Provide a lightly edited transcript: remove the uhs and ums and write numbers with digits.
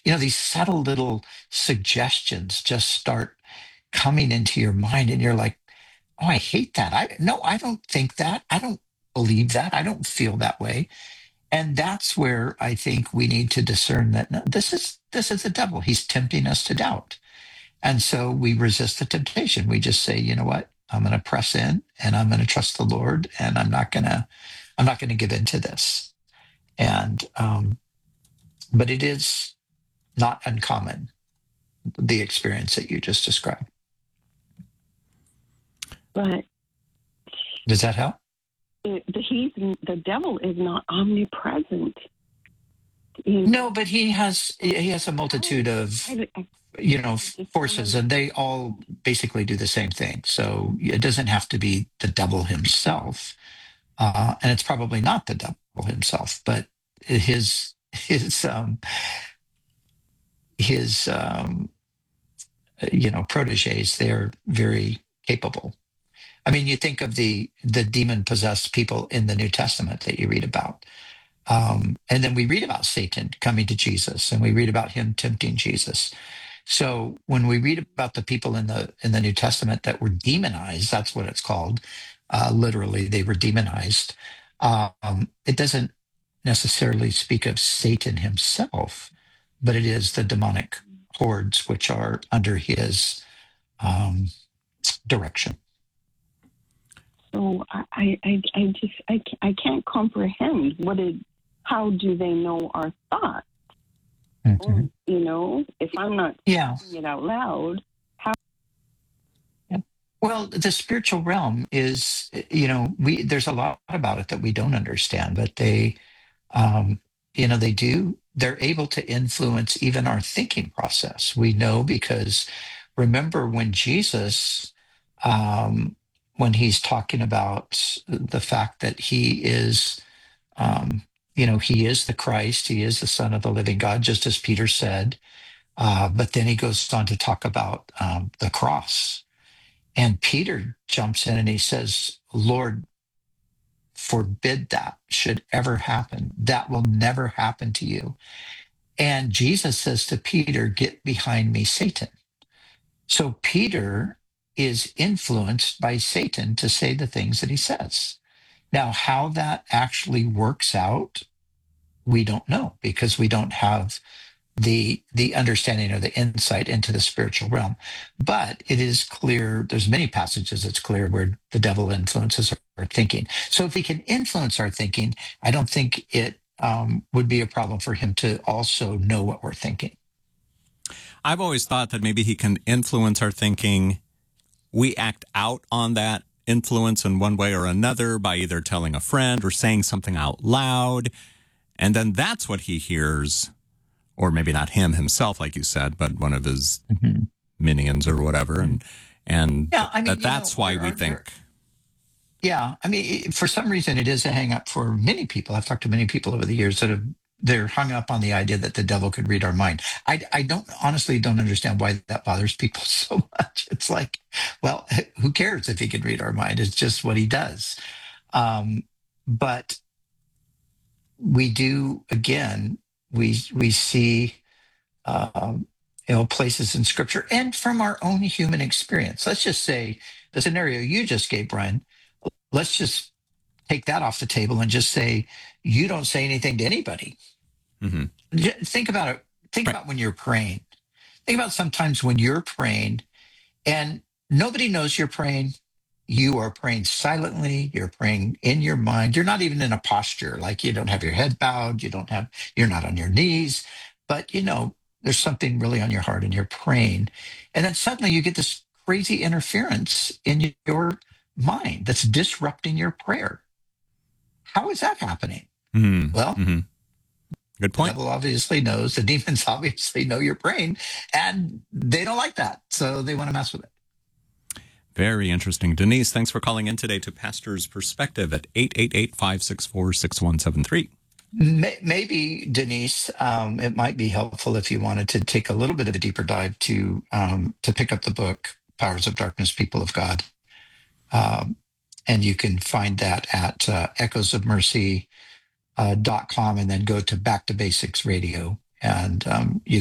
these subtle little suggestions just start coming into your mind, and you're like, oh, I hate that. I don't think that. I don't believe that. I don't feel that way. And that's where I think we need to discern that no, this is the devil. He's tempting us to doubt. And so we resist the temptation. We just say, you know what? I'm going to press in and I'm going to trust the Lord, and I'm not going to give in to this. And, but it is not uncommon, the experience that you just described. But Does that help? The devil is not omnipresent. No, but he has a multitude of forces, and they all basically do the same thing. So it doesn't have to be the devil himself, and it's probably not the devil himself, but his proteges. They're very capable. I mean, you think of the demon-possessed people in the New Testament that you read about. And then we read about Satan coming to Jesus, and we read about him tempting Jesus. So when we read about the people in the New Testament that were demonized, that's what it's called. Literally, they were demonized. It doesn't necessarily speak of Satan himself, but it is the demonic hordes which are under his direction. So I can't comprehend how do they know our thoughts? Mm-hmm. If I'm not saying it out loud, how? Yeah. Well, the spiritual realm is, there's a lot about it that we don't understand, but they're able to influence even our thinking process. We know because remember when Jesus, when he's talking about the fact that he is, he is the Christ, he is the Son of the living God, just as Peter said. But then he goes on to talk about the cross. And Peter jumps in and he says, Lord, forbid that should ever happen. That will never happen to you. And Jesus says to Peter, get behind me, Satan. So Peter is influenced by Satan to say the things that he says. Now, how that actually works out, we don't know, because we don't have the understanding or the insight into the spiritual realm. But it is clear, there's many passages it's clear where the devil influences our thinking. So if he can influence our thinking, I don't think it would be a problem for him to also know what we're thinking. I've always thought that maybe he can influence our thinking. We act out on that influence in one way or another by either telling a friend or saying something out loud. And then that's what he hears. Or maybe not him himself, like you said, but one of his minions or whatever. That's why we think. Yeah. I mean, for some reason, it is a hang up for many people. I've talked to many people over the years that they're hung up on the idea that the devil could read our mind. I honestly don't understand why that bothers people so much. It's like, well, who cares if he can read our mind? It's just what he does. But we do, again, we see places in Scripture and from our own human experience. Let's just say the scenario you just gave, Brian, let's just take that off the table and just say you don't say anything to anybody. Mm-hmm. Think about it. Think about when you're praying. Think about sometimes when you're praying and nobody knows you're praying. You are praying silently. You're praying in your mind. You're not even in a posture, like you don't have your head bowed. You're not on your knees, but there's something really on your heart and you're praying. And then suddenly you get this crazy interference in your mind that's disrupting your prayer. How is that happening? Mm-hmm. Well, good point. The devil obviously knows, the demons obviously know you're praying, and they don't like that. So they want to mess with it. Very interesting. Denise, thanks for calling in today to Pastor's Perspective at 888-564-6173. Maybe, Denise, it might be helpful if you wanted to take a little bit of a deeper dive to pick up the book, Powers of Darkness, People of God. And you can find that at echoesofmercy.com and then go to Back to Basics Radio. And you